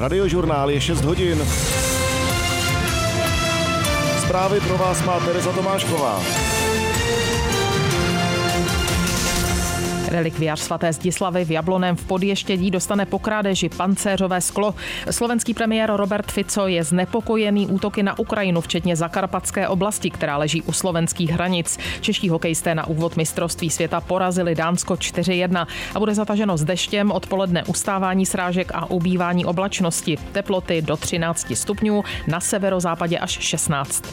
Radiožurnál je 6 hodin. Zprávy pro vás má Tereza Tomášková. Relikviář svaté Zdislavy v Jablonném v Podještědí dostane po krádeži pancéřové sklo. Slovenský premiér Robert Fico je znepokojený útoky na Ukrajinu, včetně Zakarpatské oblasti, která leží u slovenských hranic. Čeští hokejisté na úvod mistrovství světa porazili Dánsko 4-1 a bude zataženo s deštěm, odpoledne ustávání srážek a ubývání oblačnosti. Teploty do 13 stupňů, na severozápadě až 16.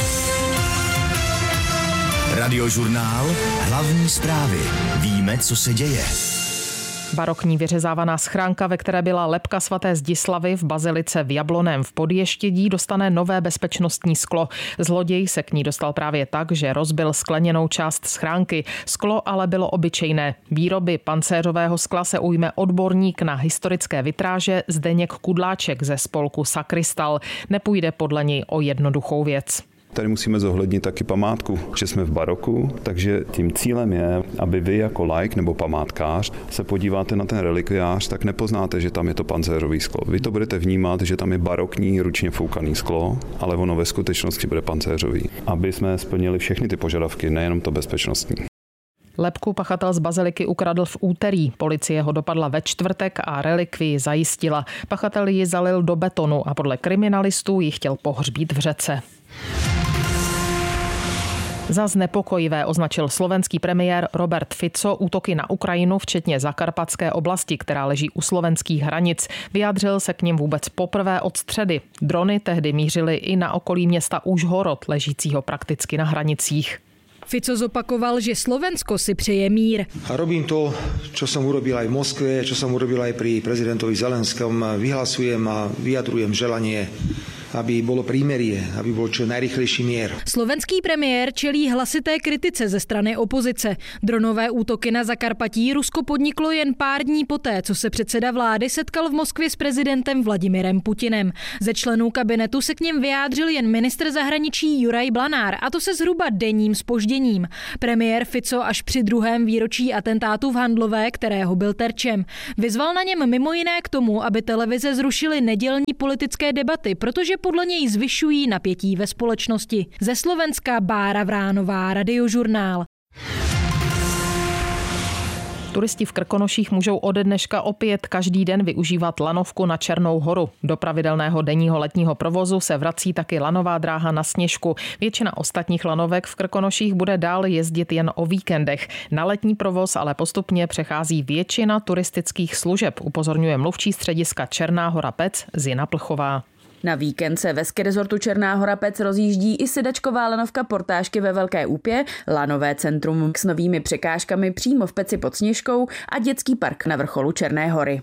Radiožurnál, hlavní zprávy. Víme, co se děje. Barokní vyřezávaná schránka, ve které byla lebka svaté Zdislavy v bazilice v Jablonném v Podještědí, dostane nové bezpečnostní sklo. Zloděj se k ní dostal právě tak, že rozbil skleněnou část schránky. Sklo ale bylo obyčejné. Výroby pancéřového skla se ujme odborník na historické vitráže Zdeněk Kudláček ze spolku Sakristal. Nepůjde podle něj o jednoduchou věc. Tady musíme zohlednit taky památku, že jsme v baroku, takže tím cílem je, aby vy jako laik nebo památkář se podíváte na ten relikviář, tak nepoznáte, že tam je to pancéřový sklo. Vy to budete vnímat, že tam je barokní ručně foukaný sklo, ale ono ve skutečnosti bude pancéřový. Aby jsme splnili všechny ty požadavky, nejenom to bezpečnostní. Lebku pachatel z baziliky ukradl v úterý. Policie ho dopadla ve čtvrtek a relikvii zajistila. Pachatel ji zalil do betonu a podle kriminalistů ji chtěl pohřbít v řece. Za znepokojivé označil slovenský premiér Robert Fico útoky na Ukrajinu, včetně Zakarpatské oblasti, která leží u slovenských hranic. Vyjádřil se k nim vůbec poprvé od středy. Drony tehdy mířily i na okolí města Užhorod, ležícího prakticky na hranicích. Fico zopakoval, že Slovensko si přeje mír. A robím to, čo som urobil aj v Moskve, čo som urobil aj pri prezidentovi Zelenskom. Vyhlasujem a vyjadrujem želanie, aby bolo prímerie, aby bol čo najrychlejší mier. Slovenský premiér čelí hlasité kritice ze strany opozice. Dronové útoky na Zakarpatí Rusko podniklo jen pár dní poté, co se předseda vlády setkal v Moskvě s prezidentem Vladimirem Putinem. Ze členů kabinetu se k nim vyjádřil jen ministr zahraničí Juraj Blanár, a to se zhruba denním zpožděním. Premiér Fico až při druhém výročí atentátu v Handlové, kterého byl terčem, vyzval na něm mimo jiné k tomu, aby televize zrušily nedělní politické debaty, protože podle něj zvyšují napětí ve společnosti. Ze Slovenska Bára Vránová, Radiožurnál. Turisti v Krkonoších můžou ode dneška opět každý den využívat lanovku na Černou horu. Do pravidelného denního letního provozu se vrací taky lanová dráha na Sněžku. Většina ostatních lanovek v Krkonoších bude dál jezdit jen o víkendech. Na letní provoz ale postupně přechází většina turistických služeb, upozorňuje mluvčí střediska Černá Hora Pec Zina Plchová. Na víkend se ve ski resortu Černá Hora Pec rozjíždí i sedačková lanovka Portážky ve Velké Úpě, lanové centrum s novými překážkami přímo v Peci pod Sněžkou a dětský park na vrcholu Černé Hory.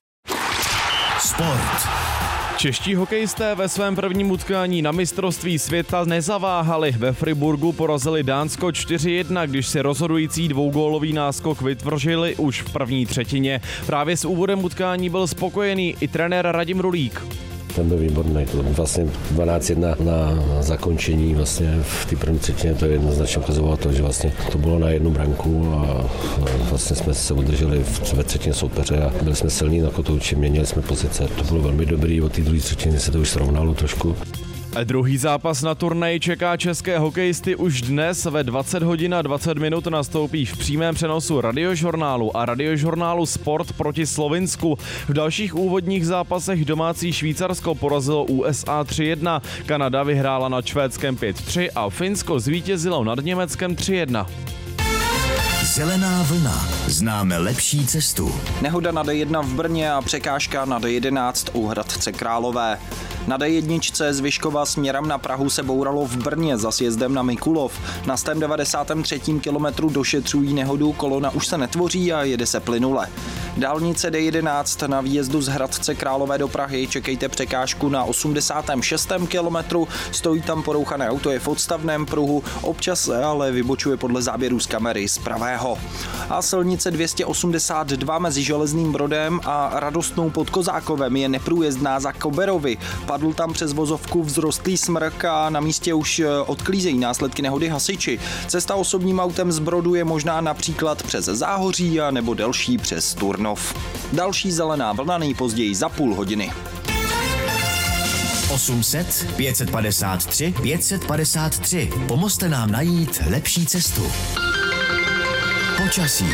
Sport. Čeští hokejisté ve svém prvním utkání na mistrovství světa nezaváhali. Ve Friburgu porazili Dánsko 4-1, když si rozhodující dvougólový náskok vytvořili už v první třetině. Právě s úvodem utkání byl spokojený i trenér Radim Rulík. Ten byl výborný. To vlastně 12-1 na zakončení vlastně v té první třetině, to jednoznačně ukazovalo to, že vlastně to bylo na jednu branku a vlastně jsme se udrželi ve třetině soupeře a byli jsme silní na kotouči, měnili jsme pozice. To bylo velmi dobrý, od té druhé třetiny se to už srovnalo trošku. Druhý zápas na turnaji čeká české hokejisty už dnes ve 20 hodin a 20 minut nastoupí v přímém přenosu Radiožurnálu a Radiožurnálu Sport proti Slovinsku. V dalších úvodních zápasech domácí Švýcarsko porazilo USA 3-1, Kanada vyhrála nad Švédskem 5-3 a Finsko zvítězilo nad Německem 3-1. Zelená vlna. Známe lepší cestu. Nehoda na D1 v Brně a překážka na D11 u Hradce Králové. Na D1 z Vyškova směrem na Prahu se bouralo v Brně za sjezdem na Mikulov. Na 193. kilometru došetřují nehodu, kolona už se netvoří a jede se plynule. Dálnice D11 na výjezdu z Hradce Králové do Prahy čekejte překážku na 86. kilometru, stojí tam porouchané auto, je v odstavném pruhu, občas se ale vybočuje podle záběrů z kamery z pravého. A silnice 282 mezi Železným Brodem a Radostnou pod Kozákovem je neprůjezdná za Koberovi. Padl tam přes vozovku vzrostlý smrk a na místě už odklízejí následky nehody hasiči. Cesta osobním autem z Brodu je možná například přes Záhoří a nebo delší přes Turnov. Další zelená vlna nejpozději za půl hodiny. 800 553 553. Pomozte nám najít lepší cestu. Počasí.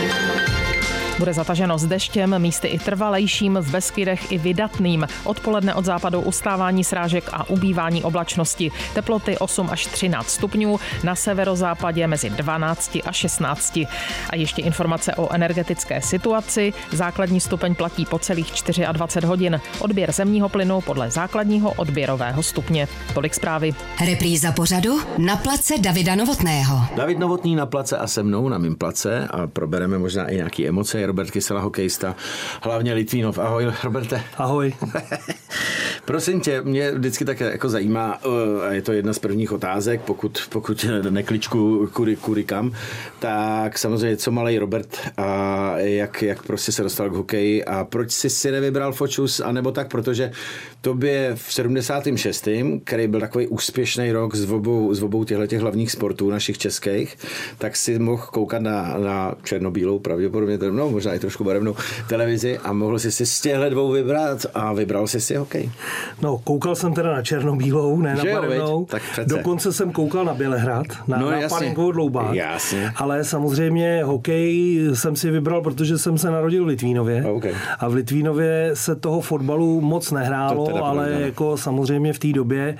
Bude zataženo s deštěm, místy i trvalejším, v Beskydech i vydatným. Odpoledne od západu ustávání srážek a ubývání oblačnosti. Teploty 8 až 13 stupňů, na severozápadě mezi 12 a 16. A ještě informace o energetické situaci. Základní stupeň platí po celých 24 hodin. Odběr zemního plynu podle základního odběrového stupně. Tolik zprávy. Repríza pořadu Na place Davida Novotného. David Novotný na place a se mnou na mým place a probereme možná i nějaké emoce. Robert Kysela, hokejista, hlavně Litvínov. Ahoj, Roberte. Ahoj. Prosím tě, mě vždycky tak jako zajímá, a je to jedna z prvních otázek, pokud nekličku kudy kam, tak samozřejmě co malej Robert a jak prostě se dostal k hokeji a proč jsi si nevybral Fočus, anebo tak, protože tobě v 76., který byl takový úspěšný rok z obou těchto hlavních sportů našich českých, tak si mohl koukat na černobílou, pravděpodobně, no možná i trošku barevnou televizi a mohl si z těchto dvou vybrat a vybral jsi si hokej. No, koukal jsem teda na černobílou, ne na barevnou. Dokonce jsem koukal na Bělehrad, na Panenkovou Dloubák. Jasně. Ale samozřejmě hokej jsem si vybral, protože jsem se narodil v Litvínově. Okay. A v Litvínově se toho fotbalu moc nehrálo, ale jako samozřejmě v té době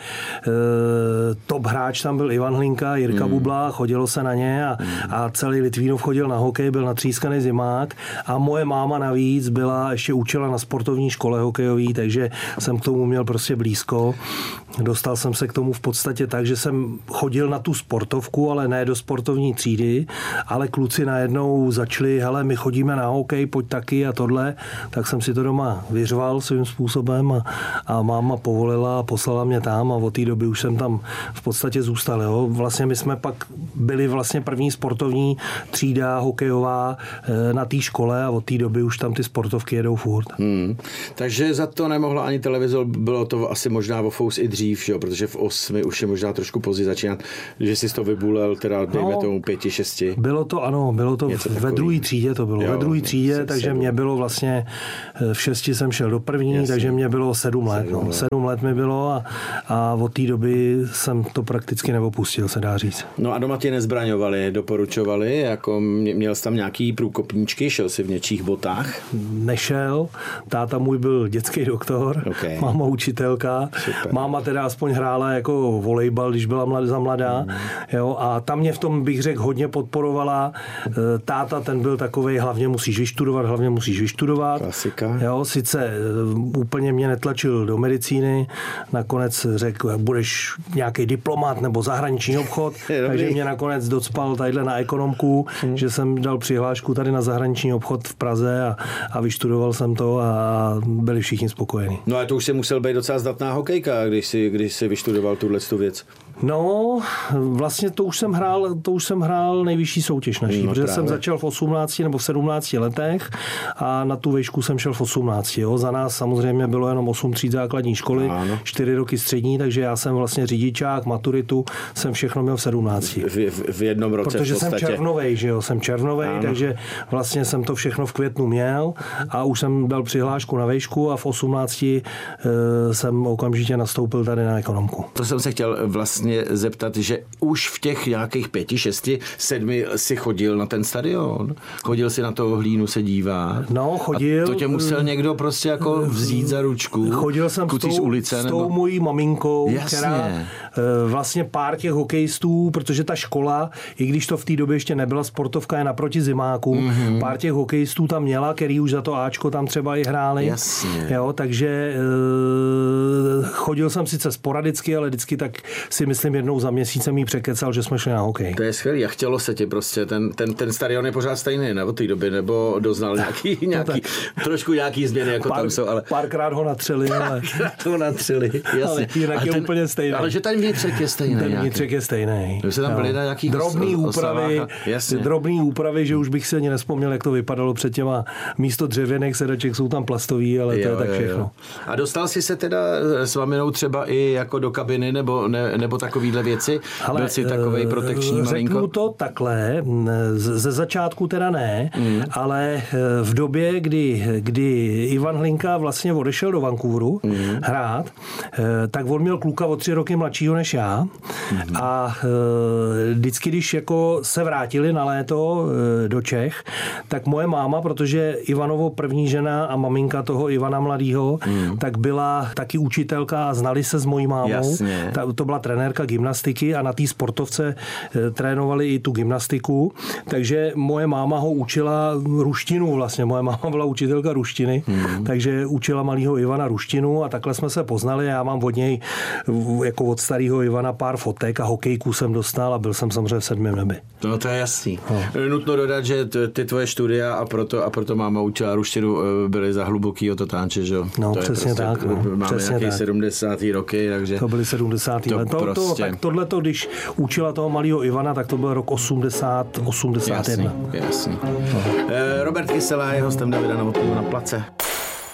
top hráč tam byl Ivan Hlinka, Jirka Bubla, chodilo se na ně a celý Litvínov chodil na hokej, byl natřískaný zimák a moje máma navíc byla ještě učila na sportovní škole hokejový, takže jsem k tomu měl prostě blízko. Dostal jsem se k tomu v podstatě tak, že jsem chodil na tu sportovku, ale ne do sportovní třídy, ale kluci najednou začali, hele, my chodíme na hokej, pojď taky a tohle, tak jsem si to doma vyřval svým způsobem a máma povolila a poslala mě tam a od té doby už jsem tam v podstatě zůstal. Jo. Vlastně my jsme pak byli vlastně první sportovní třída hokejová na té škole a od té doby už tam ty sportovky jedou furt. Takže za to nemohla ani televizor, bylo to asi možná o fous i dřív, že jo? Protože v 8 už je možná trošku později začínat, že jsi to vybulel, teda dejme tomu 5, 6. Bylo to, ano, bylo to ve druhé třídě to bylo, ve druhé třídě, takže mě bylo vlastně v 6 jsem šel do první, takže mě bylo 7 let. 7 let mi bylo a od té doby jsem to prakticky neopustil, se dá říct. No a doma tě nezbraňovali, doporučovali, jako měl jsi tam nějaký průkopníčky, šel si v něčích botách? Nešel, táta můj byl dětský doktor, máma učitelka, máma teda aspoň hrála jako volejbal, když byla za mladá, jo, a tam mě v tom, bych řekl, hodně podporovala. Táta, ten byl takovej, hlavně musíš vyštudovat. Klasika. Jo, sice úplně mě netlačil do medicíny, nakonec řekl, budeš nějaký diplomat nebo zahraniční obchod, takže mě nakonec docpal tadyhle na ekonomku, že jsem dal přihlášku tady na zahraniční obchod v Praze a vyštudoval jsem to a byli všichni spokojení. No a to už si musel být docela zdatná hokejka, když jsi vyštudoval tuhletu věc. No, vlastně to už jsem hrál nejvyšší soutěž naší, protože jsem začal v 18 nebo v 17 letech a na tu výšku jsem šel v 18. Jo. Za nás samozřejmě bylo jenom 8 tříd základní školy, 4 roky střední, takže já jsem vlastně řidičák, maturitu, jsem všechno měl v 17. V jednom roce. Protože jsem červnovej, že jo, takže vlastně jsem to všechno v květnu měl a už jsem dal přihlášku na výšku a v 18 jsem okamžitě nastoupil tady na ekonomku. To jsem se chtěl vlastně zeptat, že už v těch nějakých 5, 6, 7 si chodil na ten stadion? Chodil si na toho Hlínu se dívat? No, chodil. A to tě musel někdo prostě jako vzít za ručku? Chodil jsem s tou mojí maminkou, která vlastně pár těch hokejistů, protože ta škola, i když to v té době ještě nebyla sportovka, je naproti zimáku, pár těch hokejistů tam měla, který už za to Ačko tam třeba i hráli. Jasně. Jo, takže chodil jsem sice sporadicky, ale vždycky tak si myslím jednou za měsíc jsem jí překecal, že jsme šli na hokej. To je skvělý. A chtělo se ti prostě, ten stadion je pořád stejný, ne, od té doby, nebo doznal nějaký trošku nějaký změny, jako tam jsou, ale... Párkrát ho natřeli, ale... jasně. Ale jinak je úplně stejný. Ale že ten vnitřek je stejný. Ten vnitřek je stejný. Že se tam byly na nějakých drobný úpravy, že už bych si ani nespomněl, jak to vypadalo před těma, místo dřevěných sedaček jsou tam plastový, ale to je tak všechno. A dostal jsi se teda s maminou třeba i jako do kabiny, nebo takovýhle věci? Byl jsi takovej protekční malinko? Řeknu to takhle, ze začátku teda ne, ale v době, kdy Ivan Hlinka vlastně odešel do Vancouveru hrát, tak on měl kluka o 3 roky mladšího než já a vždycky, když jako se vrátili na léto do Čech, tak moje máma, protože Ivanovo první žena a maminka toho Ivana mladýho, tak byla taky učitelka a znali se s mojí mámou. To byla trenérka gymnastiky a na té sportovce trénovali i tu gymnastiku, takže moje máma ho učila ruštinu vlastně. Moje máma byla učitelka ruštiny, takže učila malýho Ivana ruštinu a takhle jsme se poznali. Já mám od něj jako od starého Ivana pár fotek a hokejku jsem dostal a byl jsem samozřejmě v 7. nebi. No to je jasný. Nutno dodat, že ty tvoje studia a proto máma učila ruštinu byly za hlubokýho totánče, že jo? No to přesně prostě, tak. Máme přesně nějaký tak. 70. roky, takže... To byly 70. let. Tak tohleto, když učila toho malého Ivana, tak to byl rok 80, 81. Jasný. Robert Kysela je hostem Davida Novotného na place.